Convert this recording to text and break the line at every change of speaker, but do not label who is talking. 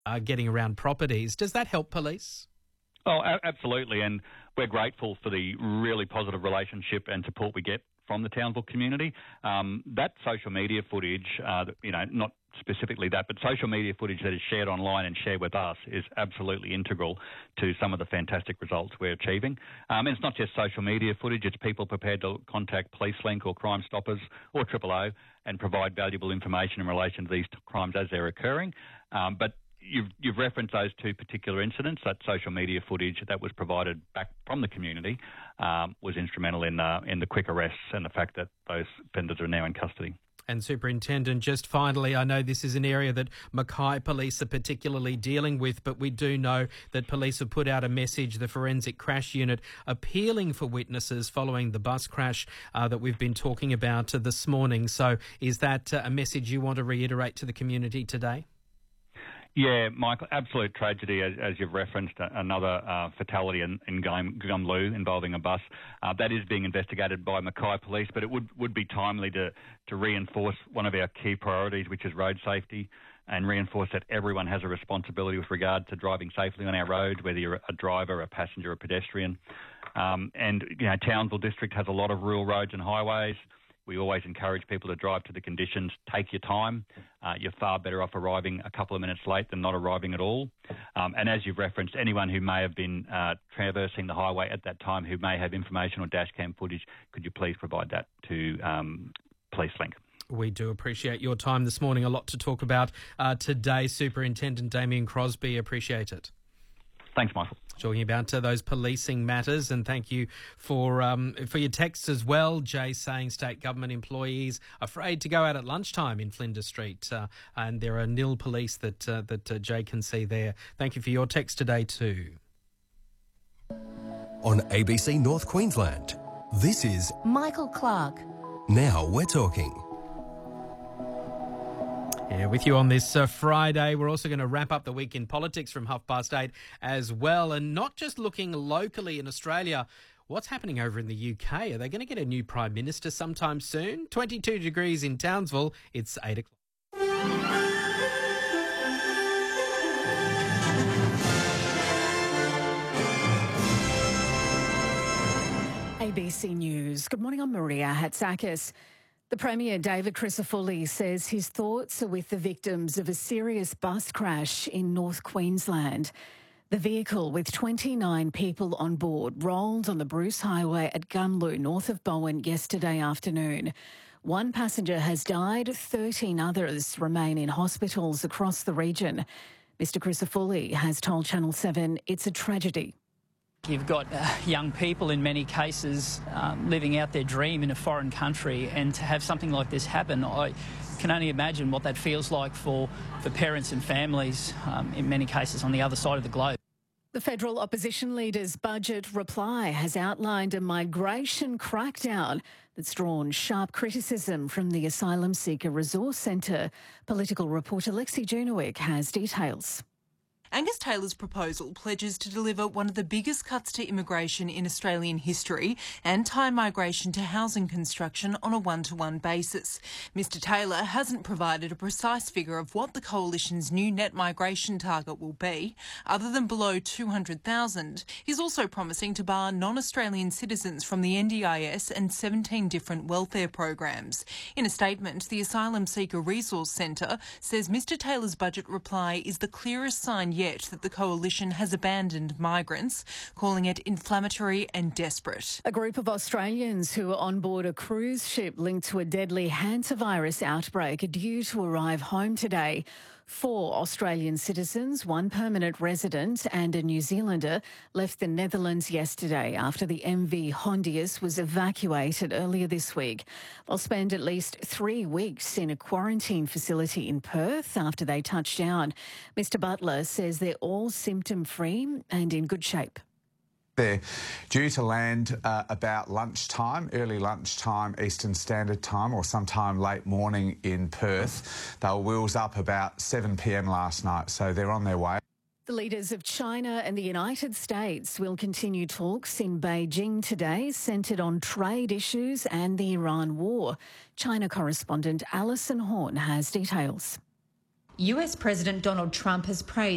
getting around properties. Does that help police?
Oh, absolutely, and we're grateful for the really positive relationship and support we get from the Townsville community. That social media footage, not specifically that, but social media footage that is shared online and shared with us is absolutely integral to some of the fantastic results we're achieving. And it's not just social media footage, it's people prepared to contact PoliceLink or Crime Stoppers or OOO and provide valuable information in relation to these crimes as they're occurring. But You've referenced those two particular incidents. That social media footage that was provided back from the community was instrumental in the quick arrests and the fact that those offenders are now in custody.
And Superintendent, just finally, I know this is an area that Mackay Police are particularly dealing with, but we do know that police have put out a message, the Forensic Crash Unit, appealing for witnesses following the bus crash that we've been talking about this morning. So is that a message you want to reiterate to the community today?
Yeah, Michael, absolute tragedy, as you've referenced, another fatality in Gumloo involving a bus. That is being investigated by Mackay Police, but it would be timely to reinforce one of our key priorities, which is road safety, and reinforce that everyone has a responsibility with regard to driving safely on our roads, whether you're a driver, a passenger, a pedestrian. Townsville District has a lot of rural roads and highways. We always encourage people to drive to the conditions. Take your time. You're far better off arriving a couple of minutes late than not arriving at all. And as you've referenced, anyone who may have been traversing the highway at that time who may have information or dash cam footage, could you please provide that to PoliceLink?
We do appreciate your time this morning. A lot to talk about today. Superintendent Damien Crosby, appreciate it.
Thanks, Michael.
Talking about those policing matters, and thank you for your texts as well. Jay saying state government employees afraid to go out at lunchtime in Flinders Street, and there are nil police that Jay can see there. Thank you for your text today too.
On ABC North Queensland, this is
Michael Clark.
Now We're Talking.
Yeah, with you on this Friday. We're also going to wrap up the week in politics from 8:30 as well. And not just looking locally in Australia, what's happening over in the UK? Are they going to get a new Prime Minister sometime soon? 22 degrees in Townsville. It's 8 o'clock.
ABC News. Good morning, I'm Maria Hatzakis. The Premier, David Crisafulli, says his thoughts are with the victims of a serious bus crash in North Queensland. The vehicle with 29 people on board rolled on the Bruce Highway at Gumloo, north of Bowen, yesterday afternoon. One passenger has died, 13 others remain in hospitals across the region. Mr Crisafulli has told Channel 7 it's a tragedy.
You've got young people in many cases living out their dream in a foreign country, and to have something like this happen, I can only imagine what that feels like for parents and families in many cases on the other side of the globe.
The federal opposition leader's budget reply has outlined a migration crackdown that's drawn sharp criticism from the Asylum Seeker Resource Centre. Political reporter Lexi Junowick has details.
Angus Taylor's proposal pledges to deliver one of the biggest cuts to immigration in Australian history and tie migration to housing construction on a one-to-one basis. Mr Taylor hasn't provided a precise figure of what the Coalition's new net migration target will be, other than below 200,000. He's also promising to bar non-Australian citizens from the NDIS and 17 different welfare programs. In a statement, the Asylum Seeker Resource Centre says Mr Taylor's budget reply is the clearest sign yet that the Coalition has abandoned migrants, calling it inflammatory and desperate.
A group of Australians who are on board a cruise ship linked to a deadly hantavirus outbreak are due to arrive home today. 4 Australian citizens, 1 permanent resident and a New Zealander left the Netherlands yesterday after the MV Hondius was evacuated earlier this week. They'll spend at least 3 weeks in a quarantine facility in Perth after they touch down. Mr Butler says they're all symptom-free and in good shape.
They're due to land about lunchtime, early lunchtime Eastern Standard Time, or sometime late morning in Perth. They were wheels up about 7 p.m. last night, so they're on their way.
The leaders of China and the United States will continue talks in Beijing today, centred on trade issues and the Iran war. China correspondent Alison Horn has details.
US President Donald Trump has praised